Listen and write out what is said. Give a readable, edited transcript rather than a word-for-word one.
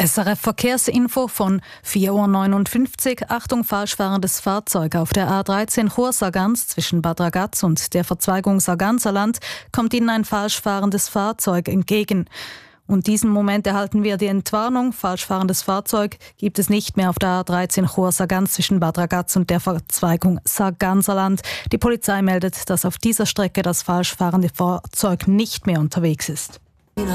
SRF Verkehrsinfo von 4:59 Uhr. Achtung, falsch fahrendes Fahrzeug. Auf der A13 Chur-Sargans zwischen Bad Ragaz und der Verzweigung Sarganserland kommt Ihnen ein falsch fahrendes Fahrzeug entgegen. Und diesen Moment erhalten wir die Entwarnung. Falsch fahrendes Fahrzeug gibt es nicht mehr auf der A13 Chur-Sargans zwischen Bad Ragaz und der Verzweigung Sarganserland. Die Polizei meldet, dass auf dieser Strecke das falsch fahrende Fahrzeug nicht mehr unterwegs ist.